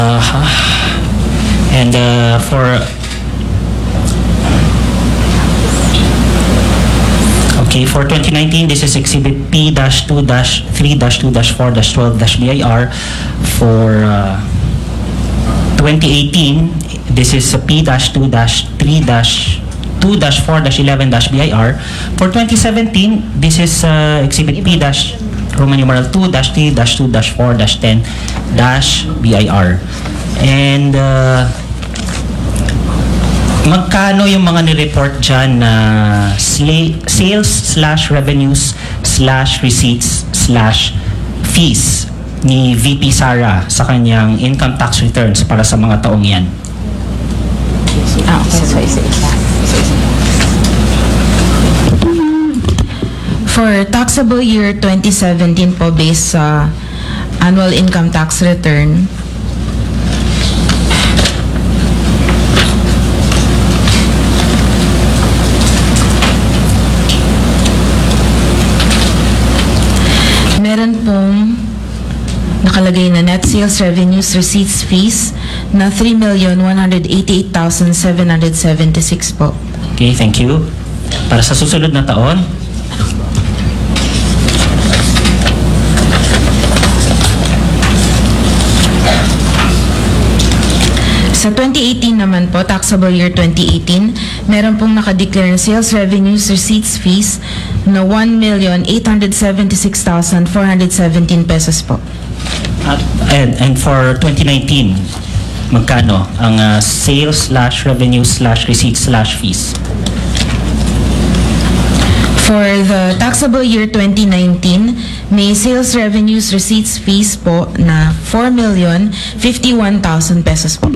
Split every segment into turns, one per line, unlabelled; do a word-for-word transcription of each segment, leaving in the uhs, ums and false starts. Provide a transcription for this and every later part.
Uh, and uh, for okay for twenty nineteen, this is Exhibit P two three two four twelve B I R. For uh, twenty eighteen, this is P two three two four eleven B I R. For twenty seventeen, this is uh, Exhibit P Roman numeral two three two four ten B I R. And uh, magkano yung mga nireport dyan na sla- sales slash revenues slash receipts slash fees ni V P Sara sa kanyang income tax returns para sa mga taong yan?
Ah, okay. So, isa isa.
For taxable year twenty seventeen po, based sa annual income tax return, meron pong nakalagay na net sales revenues, receipts, fees na three million one hundred eighty-eight thousand seven hundred seventy-six po.
Okay, thank you. Para sa susunod na taon,
sa twenty eighteen naman po, taxable year twenty eighteen, meron pong nakadeclare na sales revenues, receipts, fees na one million eight hundred seventy-six thousand four hundred seventeen pesos po.
at, and, and for twenty nineteen, magkano ang uh, sales slash revenues slash receipts slash fees?
For the taxable year twenty nineteen, may sales revenues, receipts, fees po na four million fifty-one thousand pesos po.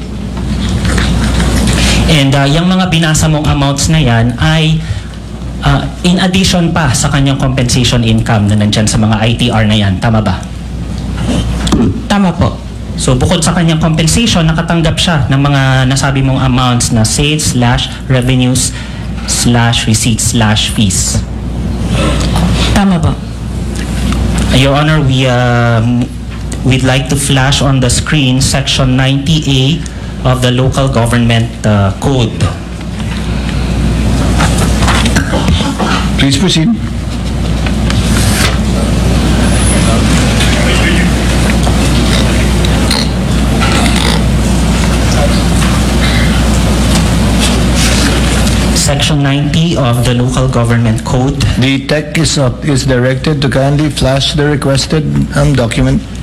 And uh, yung mga binasa mong amounts na yan ay uh, in addition pa sa kanyang compensation income na nandyan sa mga I T R na yan. Tama ba?
Tama po.
So bukod sa kanyang compensation, nakatanggap siya ng mga nasabi mong amounts na sales slash revenues slash receipts slash fees.
Tama po.
Your Honor, we uh, we'd like to flash on the screen section ninety A of the local government uh, code.
Please proceed.
Section ninety of the local government code.
The tech is up, is directed to kindly flash the requested um, document.